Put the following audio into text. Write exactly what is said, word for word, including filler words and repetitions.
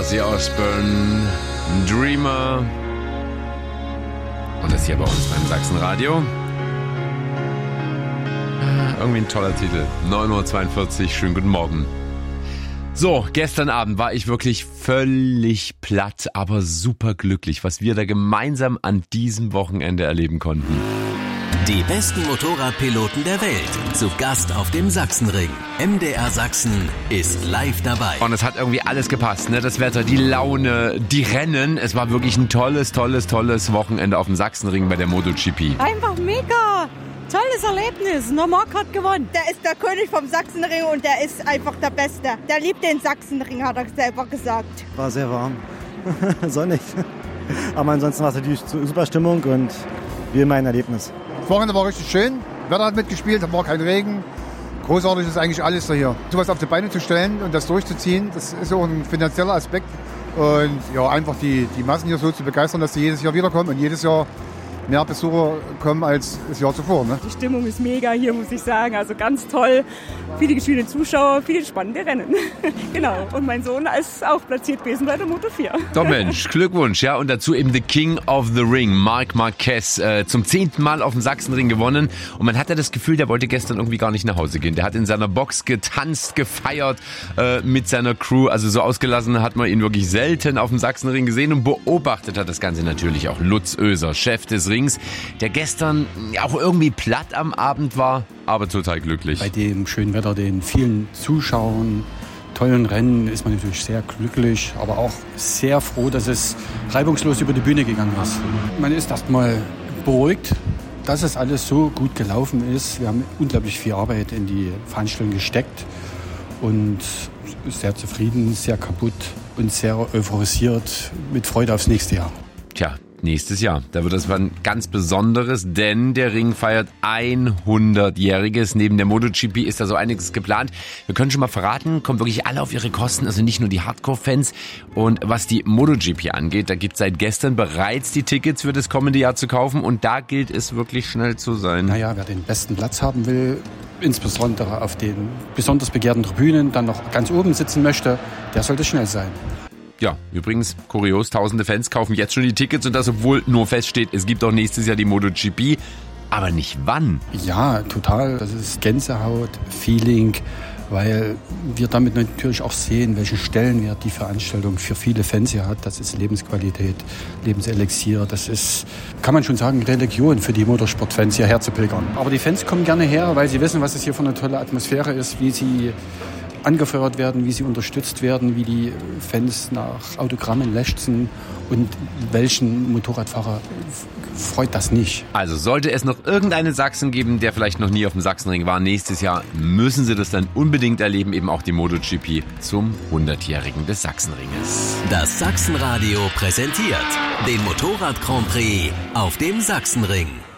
Ozzy Osbourne, Dreamer. Und das hier bei uns beim Sachsenradio. Irgendwie ein toller Titel. neun Uhr zweiundvierzig, schönen guten Morgen. So, gestern Abend war ich wirklich völlig platt, aber super glücklich, was wir da gemeinsam an diesem Wochenende erleben konnten. Die besten Motorradpiloten der Welt zu Gast auf dem Sachsenring. M D R Sachsen ist live dabei. Und es hat irgendwie alles gepasst, ne? Das Wetter, die Laune, die Rennen. Es war wirklich ein tolles, tolles, tolles Wochenende auf dem Sachsenring bei der MotoGP. Einfach mega! Tolles Erlebnis. Der Marc hat gewonnen. Der ist der König vom Sachsenring und der ist einfach der Beste. Der liebt den Sachsenring, hat er selber gesagt. War sehr warm. Sonnig. Aber ansonsten war es natürlich super Stimmung und wie immer ein Erlebnis. Das Wochenende war richtig schön. Wetter hat mitgespielt, da war kein Regen. Großartig ist eigentlich alles da hier. Sowas auf die Beine zu stellen und das durchzuziehen, das ist auch ein finanzieller Aspekt. Und ja, einfach die, die Massen hier so zu begeistern, dass sie jedes Jahr wiederkommen und jedes Jahr mehr Besucher kommen als das Jahr zuvor. Ne? Die Stimmung ist mega hier, muss ich sagen. Also ganz toll. Viele gespielte Zuschauer, viele spannende Rennen. Genau. Und mein Sohn ist auch platziert gewesen bei der Moto vier. Doch Mensch, Glückwunsch. Ja, und dazu eben The King of the Ring, Marc Marquez, äh, zum zehnten Mal auf dem Sachsenring gewonnen. Und man hatte das Gefühl, der wollte gestern irgendwie gar nicht nach Hause gehen. Der hat in seiner Box getanzt, gefeiert äh, mit seiner Crew. Also so ausgelassen hat man ihn wirklich selten auf dem Sachsenring gesehen. Und beobachtet hat das Ganze natürlich auch Lutz Oeser, Chef des Rings, der gestern auch irgendwie platt am Abend war, aber total glücklich. Bei dem schönen Wetter, den vielen Zuschauern, tollen Rennen ist man natürlich sehr glücklich, aber auch sehr froh, dass es reibungslos über die Bühne gegangen ist. Man ist erstmal beruhigt, dass es alles so gut gelaufen ist. Wir haben unglaublich viel Arbeit in die Veranstaltung gesteckt und sehr zufrieden, sehr kaputt und sehr euphorisiert mit Freude aufs nächste Jahr. Tja, nächstes Jahr. Da wird das was ganz Besonderes, denn der Ring feiert hundertjähriges. Neben der MotoGP ist da so einiges geplant. Wir können schon mal verraten, kommen wirklich alle auf ihre Kosten, also nicht nur die Hardcore-Fans. Und was die MotoGP angeht, da gibt es seit gestern bereits die Tickets für das kommende Jahr zu kaufen und da gilt es wirklich schnell zu sein. Naja, wer den besten Platz haben will, insbesondere auf den besonders begehrten Tribünen, dann noch ganz oben sitzen möchte, der sollte schnell sein. Ja, übrigens, kurios, tausende Fans kaufen jetzt schon die Tickets und das, obwohl nur feststeht, es gibt auch nächstes Jahr die MotoGP, aber nicht wann. Ja, total. Das ist Gänsehaut, Feeling, weil wir damit natürlich auch sehen, welchen Stellenwert die Veranstaltung für viele Fans hier hat. Das ist Lebensqualität, Lebenselixier, das ist, kann man schon sagen, Religion für die Motorsportfans hierher zu pilgern. Aber die Fans kommen gerne her, weil sie wissen, was es hier für eine tolle Atmosphäre ist, wie sie angefeuert werden, wie sie unterstützt werden, wie die Fans nach Autogrammen lechzen und welchen Motorradfahrer freut das nicht. Also sollte es noch irgendeinen Sachsen geben, der vielleicht noch nie auf dem Sachsenring war, nächstes Jahr müssen sie das dann unbedingt erleben, eben auch die MotoGP zum hundertjährigen des Sachsenringes. Das Sachsenradio präsentiert den Motorrad Grand Prix auf dem Sachsenring.